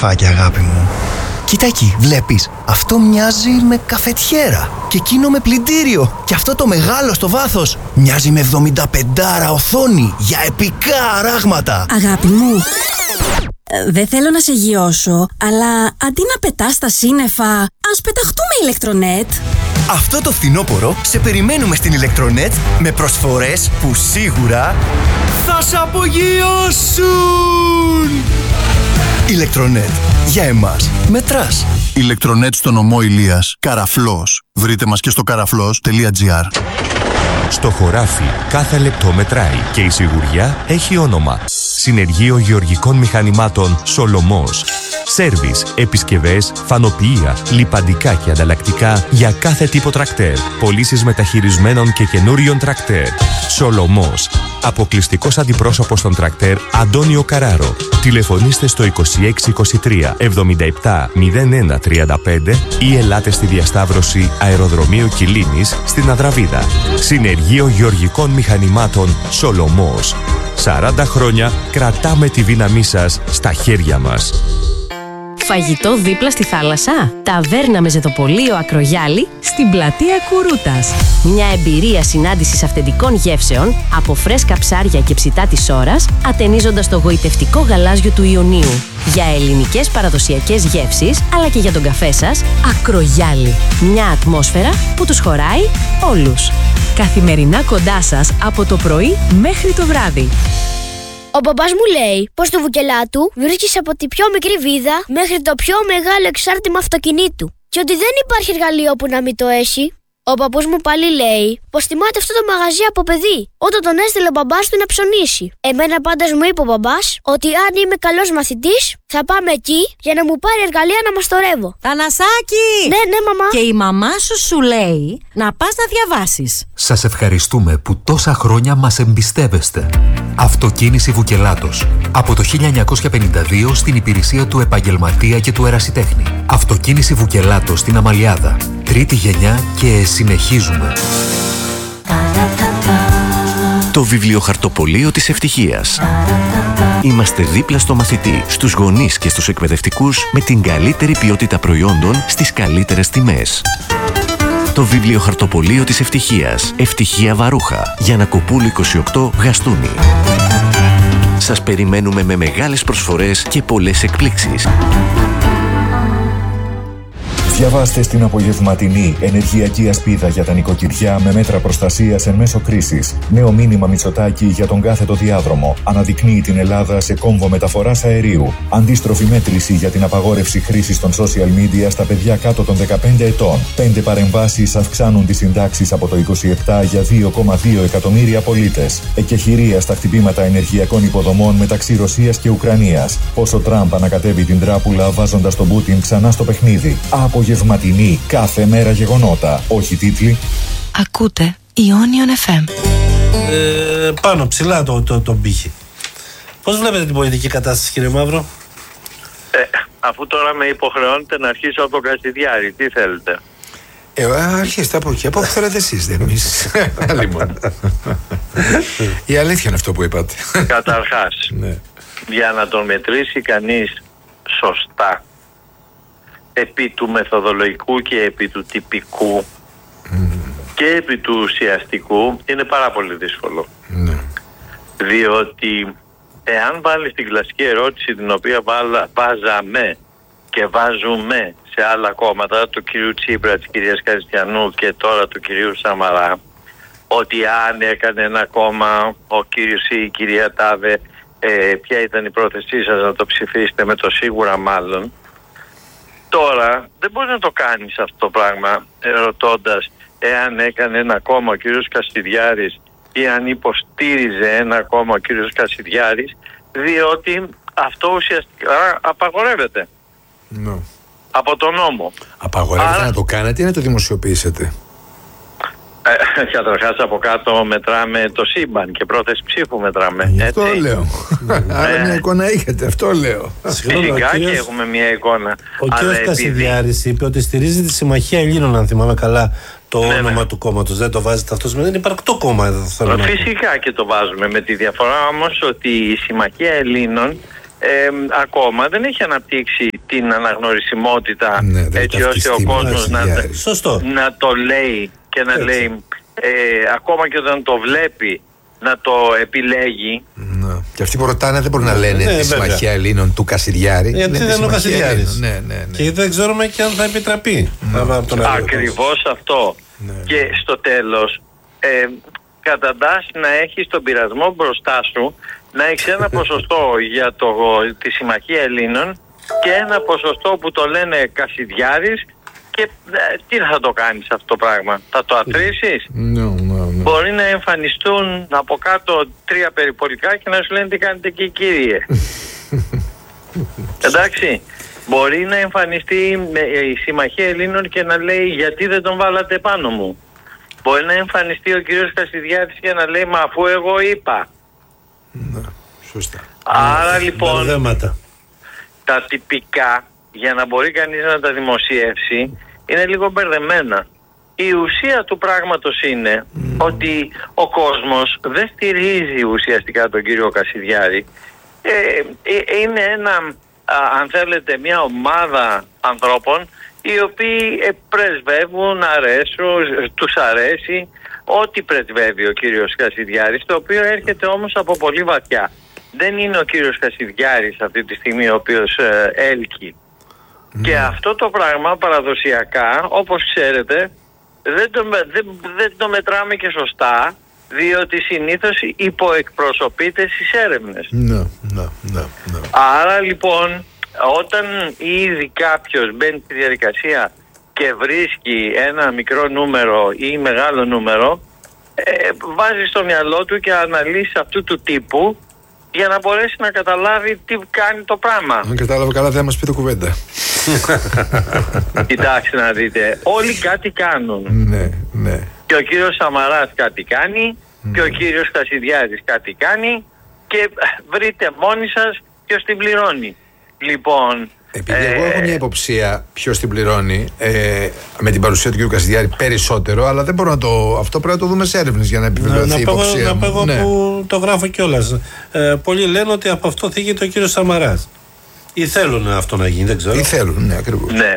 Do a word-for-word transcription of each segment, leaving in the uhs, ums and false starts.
σκαφάκια, αγάπη μου. Κοίτα εκεί, βλέπεις, αυτό μοιάζει με καφετιέρα και εκείνο με πλυντήριο και αυτό το μεγάλο στο βάθος μοιάζει με εβδομήντα πέντε οθόνη για επικά αράγματα. Αγάπη μου, ε, δεν θέλω να σε γιώσω, αλλά αντί να πετάς τα σύννεφα, ας πεταχτούμε ηλεκτρονέτ. Αυτό το φθινόπωρο σε περιμένουμε στην ηλεκτρονέτ με προσφορές που σίγουρα θα σε απογειώσουν. Ηλεκτρονέτ. Για εμάς. Μετράς. Ηλεκτρονέτ στο νομό Ηλίας. Καραφλός. Βρείτε μας και στο καραφλός τελεία τζι άρ. Στο χωράφι κάθε λεπτό μετράει και η σιγουριά έχει όνομα. Συνεργείο Γεωργικών Μηχανημάτων Σολομός. Σέρβις, επισκευές, φανοποιεία, λιπαντικά και ανταλλακτικά για κάθε τύπο τρακτέρ. Πωλήσεις μεταχειρισμένων και καινούριων τρακτέρ. Σολομός. Αποκλειστικός αντιπρόσωπος των τρακτέρ Αντώνιο Καράρο. Τηλεφωνήστε στο είκοσι έξι είκοσι τρία εβδομήντα επτά μηδέν ένα τριάντα πέντε ή ελάτε στη διασταύρωση Αεροδρομίου Κιλίνης στην Αδραβίδα. Συνεργείο Γεωργικών Μηχανημάτων Σολομός. σαράντα χρόνια κρατάμε τη δύναμή σας στα χέρια μας. Φαγητό δίπλα στη θάλασσα. Ταβέρνα με ζεδοπολείο Ακρογιάλη στην πλατεία Κουρούτας. Μια εμπειρία συνάντησης αυθεντικών γεύσεων από φρέσκα ψάρια και ψητά της ώρας, ατενίζοντας το γοητευτικό γαλάζιο του Ιωνίου. Για ελληνικές παραδοσιακές γεύσεις, αλλά και για τον καφέ σας, Ακρογιάλη. Μια ατμόσφαιρα που τους χωράει όλους. Καθημερινά κοντά σας από το πρωί μέχρι το βράδυ. Ο μπαμπάς μου λέει πως στο Βουκελάτου βρίσκεις από τη πιο μικρή βίδα μέχρι το πιο μεγάλο εξάρτημα αυτοκινήτου και ότι δεν υπάρχει εργαλείο που να μην το έχει. Ο παππούς μου πάλι λέει πως θυμάται αυτό το μαγαζί από παιδί, όταν τον έστειλε ο μπαμπάς του να ψωνίσει. Εμένα πάντως μου είπε ο μπαμπάς ότι αν είμαι καλός μαθητής θα πάμε εκεί για να μου πάρει εργαλεία να μαστορεύω. Θανασάκη! Ναι, ναι, μαμά. Και η μαμά σου σου λέει να πας να διαβάσεις. Σας ευχαριστούμε που τόσα χρόνια μας εμπιστεύεστε. Αυτοκίνηση Βουκελάτος. Από το χίλια εννιακόσια πενήντα δύο στην υπηρεσία του επαγγελματία και του ερασιτέχνη. Αυτοκίνηση Βουκελάτος στην Αμαλιάδα. Τρίτη γενιά και συνεχίζουμε. Το βιβλιοχαρτοπωλείο της ευτυχίας. Είμαστε δίπλα στο μαθητή, στους γονείς και στους εκπαιδευτικούς με την καλύτερη ποιότητα προϊόντων στις καλύτερες τιμές. Το βιβλιοχαρτοπωλείο της ευτυχίας. Ευτυχία Βαρούχα. Γιαννακοπούλου είκοσι οκτώ, Γαστούνι. Σας περιμένουμε με μεγάλες προσφορές και πολλές εκπλήξεις. Διαβάστε στην απογευματινή ενεργειακή ασπίδα για τα νοικοκυριά με μέτρα προστασίας εν μέσω κρίσης. Νέο μήνυμα Μητσοτάκη για τον κάθετο διάδρομο. Αναδεικνύει την Ελλάδα σε κόμβο μεταφοράς αερίου. Αντίστροφη μέτρηση για την απαγόρευση χρήσης των social media στα παιδιά κάτω των δεκαπέντε ετών. Πέντε παρεμβάσεις αυξάνουν τις συντάξεις από το είκοσι επτά για δύο κόμμα δύο εκατομμύρια πολίτες. Εκεχηρία στα χτυπήματα ενεργειακών υποδομών μεταξύ Ρωσίας και Ουκρανίας. Πώς ο Τραμπ ανακατεύει την τράπουλα βάζοντας τον Πούτιν ξανά στο παιχνίδι. Απογευματινή, κάθε μέρα γεγονότα. Όχι τίτλοι. Ακούτε Ionion εφ εμ. Ε, πάνω ψηλά το, το, το πύχη. Πώς βλέπετε την πολιτική κατάσταση, κύριε Μαύρο? Ε, αφού τώρα με υποχρεώνετε να αρχίσω από το Κασιδιάρη, τι θέλετε? Ε, αρχίστε από εκεί, από όπου θέλετε εσείς, δεν εμείς. Η αλήθεια είναι αυτό που είπατε. Καταρχάς, ναι. Για να τον μετρήσει κανείς σωστά επί του μεθοδολογικού και επί του τυπικού mm. και επί του ουσιαστικού είναι πάρα πολύ δύσκολο. Mm. Διότι εάν βάλεις την κλασική ερώτηση την οποία βάλα, βάζαμε και βάζουμε σε άλλα κόμματα, του κυρίου Τσίπρα, της κυρίας Καριστιανού και τώρα του κυρίου Σαμαρά, ότι αν έκανε ένα κόμμα ο κύριος ή η κυρία Τάδε, ε, ποια ήταν η πρόθεσή σας να το ψηφίσετε, με το σίγουρα μάλλον. Τώρα δεν μπορεί να το κάνεις αυτό το πράγμα ρωτώντας εάν έκανε ένα κόμμα ο κύριος Κασιδιάρης ή αν υποστήριζε ένα κόμμα ο κύριος Κασιδιάρης, διότι αυτό ουσιαστικά απαγορεύεται no. από τον νόμο. Απαγορεύεται Άρα... να το κάνετε ή να το δημοσιοποιήσετε? Ε, καταρχάς από κάτω μετράμε το σύμπαν και πρόθεση ψήφου μετράμε. Ε, αυτό λέω. Άρα μια εικόνα έχετε, αυτό λέω. Φυσικά και έχουμε μια εικόνα. Ο κύριος Κασιδιάρης είπε ότι στηρίζει τη Συμμαχία Ελλήνων, αν θυμάμαι καλά το ναι, όνομα ναι. του κόμματος. Δεν το βάζετε αυτό σημαίνει, δεν είναι υπαρκτό κόμμα. Φυσικά και το βάζουμε, με τη διαφορά όμως ότι η Συμμαχία Ελλήνων ε, ακόμα δεν έχει αναπτύξει την αναγνωρισιμότητα, ναι, έτσι ώστε ο κόσμος να, να το λέει και να έτσι. λέει ε, ακόμα και όταν το βλέπει να το επιλέγει. Ναι. Και αυτοί που ρωτάνε δεν μπορούν να λένε ναι, τη Συμμαχία Ελλήνων του Κασιδιάρη. Γιατί δεν είναι ο Κασιδιάρης. Ναι, ναι, ναι. Και δεν ξέρουμε και αν θα επιτραπεί. Ναι. Ακριβώς αυτό. Ναι. Και στο τέλος ε, καταντάς να έχεις τον πειρασμό μπροστά σου, να έχεις ένα ποσοστό για το, τη Συμμαχία Ελλήνων και ένα ποσοστό που το λένε Κασιδιάρης. Και ε, τι θα το κάνεις αυτό το πράγμα, θα το αθροίσεις? No, no, no. Μπορεί να εμφανιστούν από κάτω τρία περιπολικά και να σου λένε τι κάνετε εκεί κύριε. Εντάξει, μπορεί να εμφανιστεί η Συμμαχία Ελλήνων και να λέει γιατί δεν τον βάλατε πάνω μου. Μπορεί να εμφανιστεί ο κύριος Κασιδιάρης και να λέει μα αφού εγώ είπα. Ναι, σωστά. Άρα λοιπόν Μπερδέματα. Τα τυπικά, για να μπορεί κανείς να τα δημοσιεύσει, είναι λίγο μπερδεμένα. Η ουσία του πράγματος είναι mm. ότι ο κόσμος δεν στηρίζει ουσιαστικά τον κύριο Κασιδιάρη. Ε, ε, είναι ένα, α, αν θέλετε, μια ομάδα ανθρώπων οι οποίοι ε, πρεσβεύουν, αρέσουν, τους αρέσει ό,τι πρεσβεύει ο κύριος Κασιδιάρης, το οποίο έρχεται όμως από πολύ βαθιά. Δεν είναι ο κύριος Κασιδιάρης αυτή τη στιγμή ο οποίος ε, έλκει. Mm. Και αυτό το πράγμα παραδοσιακά, όπως ξέρετε, δεν το, δεν, δεν το μετράμε και σωστά, διότι συνήθως υποεκπροσωπείται στις έρευνες. Ναι, ναι, ναι, ναι. Άρα λοιπόν, όταν ήδη κάποιος μπαίνει στη διαδικασία και βρίσκει ένα μικρό νούμερο ή μεγάλο νούμερο, ε, βάζει στο μυαλό του και αναλύσει αυτού του τύπου για να μπορέσει να καταλάβει τι κάνει το πράγμα. Αν κατάλαβε καλά δεν μας πει το κουβέντα. Κοιτάξτε να δείτε, όλοι κάτι κάνουν. Ναι, ναι. Και ο κύριος Σαμαράς κάτι κάνει, ναι. Και ο κύριος Κασιδιάρης κάτι κάνει, και βρείτε μόνοι σας ποιος την πληρώνει. Λοιπόν, επειδή εγώ έχω μια υποψία ποιος την πληρώνει, ε, με την παρουσία του κ. Κασιδιάρη περισσότερο, αλλά δεν μπορώ να το. Αυτό πρέπει να το δούμε σε έρευνες για να επιβεβαιωθεί η υποψία. Να πω εγώ ναι. που το γράφω κιόλας. Ε, πολλοί λένε ότι από αυτό θίγεται ο κ. Σαμαράς. Ή θέλουν αυτό να γίνει, δεν ξέρω. Ή θέλουν, ναι, ακριβώς. Ναι.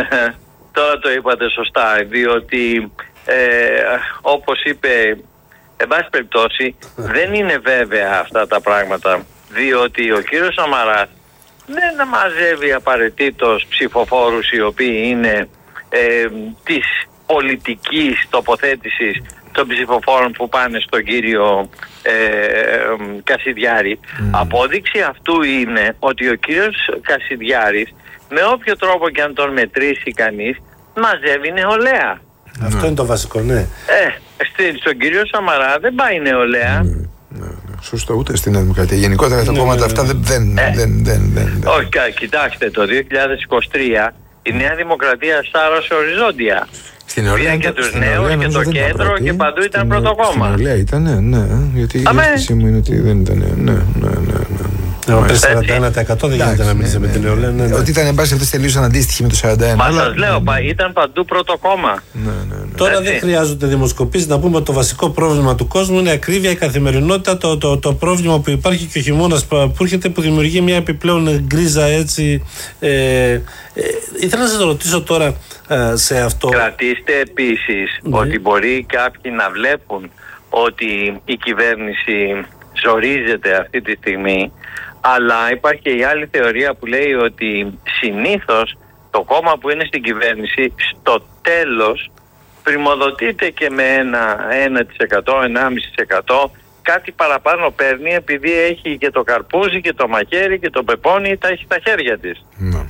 Τώρα το είπατε σωστά, διότι ε, όπως είπε, εν πάση περιπτώσει, δεν είναι βέβαια αυτά τα πράγματα, διότι ο κύριος Σαμαράς δεν μαζεύει απαραίτητος ψηφοφόρους οι οποίοι είναι ε, της πολιτικής τοποθέτησης των ψηφοφόρων που πάνε στον κύριο ε, ε, Κασιδιάρη. Mm. Απόδειξη αυτού είναι ότι ο κύριος Κασιδιάρης, με όποιο τρόπο και αν τον μετρήσει κανείς, μαζεύει νεολαία. Mm. Αυτό είναι το βασικό, ναι. Ε, στον κύριο Σαμαρά δεν πάει νεολαία. Mm. Σωστό, ούτε στην Δημοκρατία. Γενικότερα τα ναι, κόμματα ναι, ναι. αυτά δεν. δεν, ε, δεν, δεν, δεν όχι, κοιτάξτε, το δύο χιλιάδες είκοσι τρία η Νέα Δημοκρατία στάρωσε οριζόντια. Στην Νεολαία και τους νέους και το κέντρο και παντού ήταν πρώτο κόμμα. Στην Νεολαία ήταν, ναι, ναι. Γιατί η αίσθηση μου είναι ότι δεν ήταν. Ναι, ναι, ναι. ναι. Το σαράντα ένα τοις εκατό δεν γίνεται να μιλήσει με την Νεολαία. Ότι ήταν εν πάση αυτές τελείως αναντίστοιχη με το σαράντα ένα. Μα σας λέω, ήταν παντού πρώτο κόμμα. Τώρα δεν χρειάζονται δημοσκοπήσεις. Να πούμε ότι το βασικό πρόβλημα του κόσμου είναι η ακρίβεια, η καθημερινότητα, το, το, το πρόβλημα που υπάρχει και ο χειμώνας που έρχεται, που δημιουργεί μια επιπλέον γκρίζα έτσι. Ε, ε, ήθελα να σας ρωτήσω τώρα ε, σε αυτό. Κρατήστε επίσης ναι. ότι μπορεί κάποιοι να βλέπουν ότι η κυβέρνηση ζορίζεται αυτή τη στιγμή, αλλά υπάρχει και η άλλη θεωρία που λέει ότι συνήθως το κόμμα που είναι στην κυβέρνηση στο τέλος πρημοδοτείται και με ένα ένα τοις εκατό, ενάμιση τοις εκατό, κάτι παραπάνω παίρνει επειδή έχει και το καρπούζι και το μαχαίρι και το πεπόνι, τα έχει στα χέρια της. Ναι.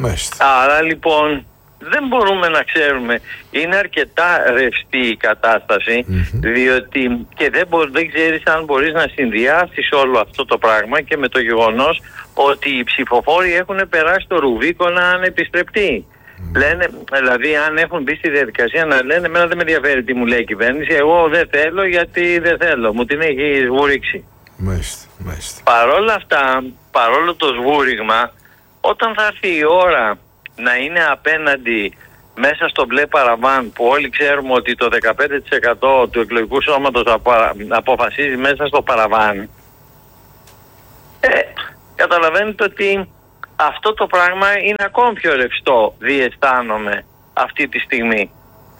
Άρα λοιπόν δεν μπορούμε να ξέρουμε, είναι αρκετά ρευστή η κατάσταση, mm-hmm. διότι και δεν, μπο, δεν ξέρεις αν μπορείς να συνδυάσεις όλο αυτό το πράγμα και με το γεγονός ότι οι ψηφοφόροι έχουν περάσει το Ρουβίκονα ανεπιστρεπτή. Mm. Λένε, δηλαδή αν έχουν μπει στη διαδικασία να λένε εμένα δεν με ενδιαφέρει τι μου λέει η κυβέρνηση, εγώ δεν θέλω γιατί δεν θέλω, μου την έχει σβουρίξει. Μάλιστα, μάλιστα. Παρόλα αυτά, παρόλο το σβούριγμα, όταν θα έρθει η ώρα να είναι απέναντι μέσα στο μπλε παραβάν που όλοι ξέρουμε ότι το δεκαπέντε τοις εκατό του εκλογικού σώματος απο, αποφασίζει μέσα στο παραβάν, ε, καταλαβαίνετε ότι αυτό το πράγμα είναι ακόμη πιο ρευστό, διαισθάνομαι αυτή τη στιγμή.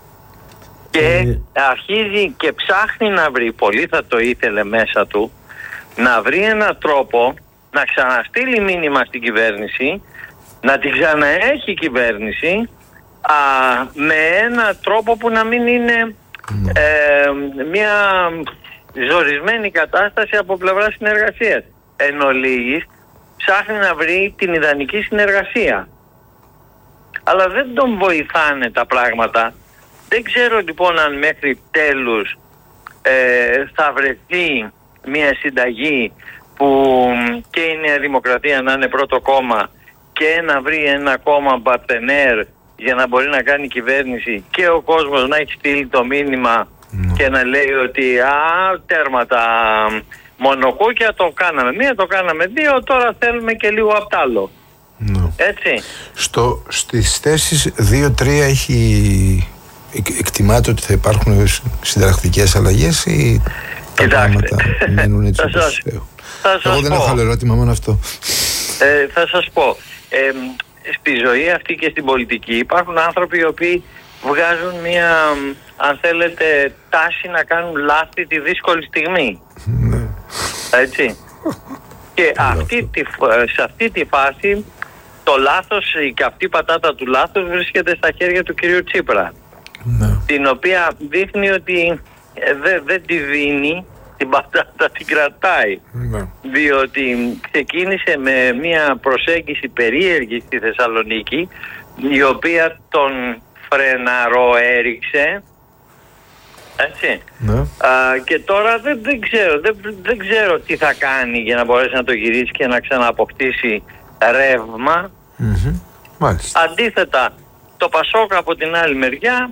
Και αρχίζει και ψάχνει να βρει, πολύ θα το ήθελε μέσα του, να βρει έναν τρόπο να ξαναστείλει μήνυμα στην κυβέρνηση, να την ξαναέχει η κυβέρνηση, α, με έναν τρόπο που να μην είναι ε, μια ζορισμένη κατάσταση από πλευρά συνεργασίας. Εν ολίγης, ψάχνει να βρει την ιδανική συνεργασία. Αλλά δεν τον βοηθάνε τα πράγματα. Δεν ξέρω λοιπόν αν μέχρι τέλους ε, θα βρεθεί μια συνταγή που και η Νέα Δημοκρατία να είναι πρώτο κόμμα και να βρει ένα κόμμα παρτενέρ για να μπορεί να κάνει κυβέρνηση και ο κόσμος να έχει στείλει το μήνυμα mm. και να λέει ότι α, τέρμα τα μονοκούκια, το κάναμε μία, το κάναμε δύο, τώρα θέλουμε και λίγο απ' τ' άλλο. Mm. Έτσι. Στο, στις θέσεις δύο τρία έχει... Εκτιμάται ότι θα υπάρχουν συνταρακτικές αλλαγές ή τα Κοιτάξτε, πράγματα μένουν έτσι όπως σας, θα Εγώ δεν πω. έχω άλλο ερώτημα, μόνο αυτό. Ε, θα σας πω. Ε, στη ζωή αυτή και στην πολιτική υπάρχουν άνθρωποι οι οποίοι βγάζουν μια, αν θέλετε, τάση να κάνουν λάθη τη δύσκολη στιγμή. Ναι. Έτσι. Και αυτή τη, σε αυτή τη φάση το λάθος και αυτή η πατάτα του λάθος βρίσκεται στα χέρια του κυρίου Τσίπρα. Ναι. Την οποία δείχνει ότι δεν δε τη δίνει την πατάτα, την κρατάει. Ναι. Διότι ξεκίνησε με μια προσέγγιση περίεργη στη Θεσσαλονίκη, η οποία τον φρεναρό έριξε. Έτσι. Ναι. Α, και τώρα δεν, δεν, ξέρω, δεν, δεν ξέρω τι θα κάνει για να μπορέσει να το γυρίσει και να ξανααποκτήσει ρεύμα. Mm-hmm. Μάλιστα. Αντίθετα, το Πασόκ από την άλλη μεριά,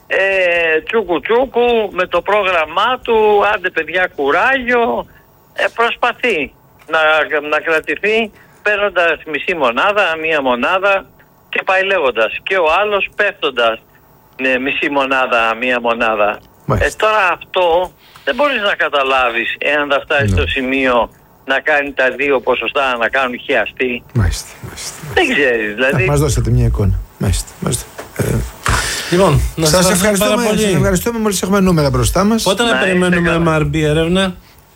ε, τσούκου τσούκου, με το πρόγραμμά του, άντε παιδιά κουράγιο, ε, προσπαθεί να, να κρατηθεί παίρνοντας μισή μονάδα, μία μονάδα και πάει λέγοντας. Και ο άλλος πέφτοντας ναι, μισή μονάδα, μία μονάδα. Ε, τώρα αυτό δεν μπορείς να καταλάβεις εάν θα φτάσει ναι. στο σημείο να κάνει τα δύο ποσοστά να κάνουν χιαστή. Μάλιστα, μάλιστα. Δεν ξέρεις, δηλαδή. Μας δώσατε μια εικόνα. Μάλιστα, μάλιστα. Ε, λοιπόν, να σας, σας ευχαριστούμε, πολύ. Σας ευχαριστούμε μόλις έχουμε νούμερα μπροστά μας. Πότε να, να περιμένουμε εμ αρ μπι έρευνα?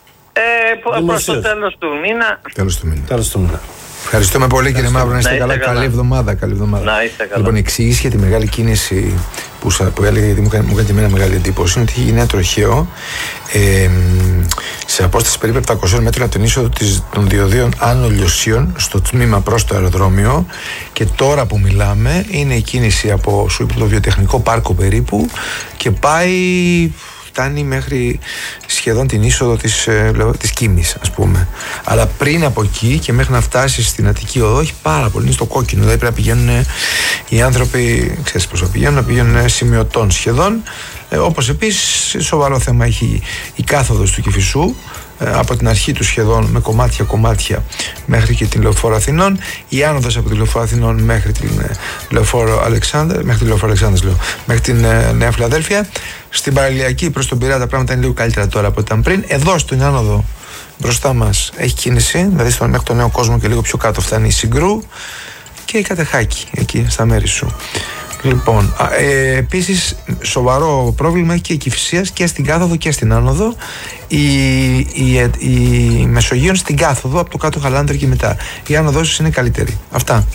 Ε, προς το τέλος του μήνα. Τέλος του μήνα. Τέλος του μήνα. Ευχαριστούμε πολύ κύριε Μαύρο, να είστε καλά. Καλή εβδομάδα. Καλή εβδομάδα. Να είστε καλά. Λοιπόν, εξήγηση για τη μεγάλη κίνηση που, σα, που έλεγε, γιατί μου έκανε, μου έκανε και εμένα μεγάλη εντύπωση, είναι ότι έχει γίνει ένα τροχαίο ε, σε απόσταση περίπου επτακόσια μέτρων από την είσοδο της, των διοδίων Άνω Λιωσίων στο τμήμα προς το αεροδρόμιο. Και τώρα που μιλάμε, είναι η κίνηση από σου είπε, το βιοτεχνικό πάρκο περίπου και πάει. Φτάνει μέχρι σχεδόν την είσοδο της, ε, της Κίμης, ας πούμε. Αλλά πριν από εκεί και μέχρι να φτάσει στην Αττική Οδό έχει πάρα πολύ, είναι στο κόκκινο. Δηλαδή πρέπει να πηγαίνουν οι άνθρωποι, ξέρεις πώς θα πηγαίνουν, να πηγαίνουν σημειωτών σχεδόν. Ε, όπως επίσης σοβαρό θέμα έχει η κάθοδος του Κηφισού, ε, από την αρχή του σχεδόν με κομμάτια-κομμάτια μέχρι και την Λεωφόρο Αθηνών. Η άνοδος από τη Λεωφόρο Αθηνών μέχρι την ε, Λεωφόρο Αλεξάνδρα, μέχρι τη Λεωφόρο Αλεξάνδρας λέω, μέχρι την ε, Νέα Φιλαδέλφια. Στην παραλιακή προς τον Πειραιά τα πράγματα είναι λίγο καλύτερα τώρα από ό,τι ήταν πριν. Εδώ στην άνοδο μπροστά μας έχει κίνηση, δηλαδή στον, μέχρι τον Νέο Κόσμο και λίγο πιο κάτω φτάνει η Συγκρού και η Κατεχάκη εκεί στα μέρη σου. Λοιπόν, ε, επίσης σοβαρό πρόβλημα έχει και η Κηφισίας και στην κάθοδο και στην άνοδο. Η, η, η, η Μεσογείων στην κάθοδο από το κάτω Χαλάνδρη και μετά. Η άνοδος είναι καλύτερη. Αυτά.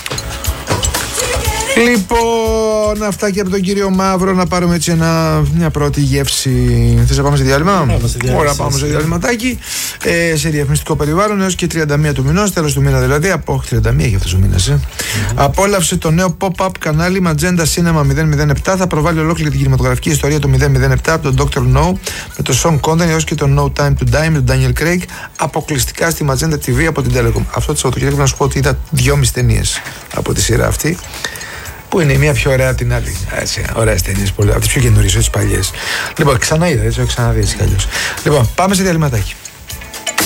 Λοιπόν, αυτά και από τον κύριο Μαύρο, να πάρουμε έτσι ένα, μια πρώτη γεύση. Θες να πάμε σε διάλειμμα? Ωραία, πάμε σε διαλυματάκι. Ε, σε διαφημιστικό περιβάλλον έως και τριάντα μία του μηνός, τέλος του μήνα δηλαδή. Από τριάντα μία έχει αυτός ο μήνας. Ε. Mm-hmm. Απόλαυσε το νέο pop-up κανάλι Magenta Cinema μηδέν μηδέν επτά. Θα προβάλλει ολόκληρη την κινηματογραφική ιστορία του μηδέν μηδέν επτά από τον ντόκτορ No με το Sean Connery έως και το No Time to Die με τον Daniel Craig. Αποκλειστικά στη Magenta τι βι από την Telecom. Αυτό το Σαββατοκύριακο να σου πω ότι είδα δυόμιση ταινίες από τη σειρά αυτή. Που είναι η μία πιο ωραία από την άλλη. Έτσι, ωραίες ταινίες, πολύ. Από τις πιο καινούριες, όχι τις παλιές. Λοιπόν, ξανά είδα, έτσι, έχω ξαναδεί έτσι κι αλλιώς. Λοιπόν, πάμε σε διαλυματάκι.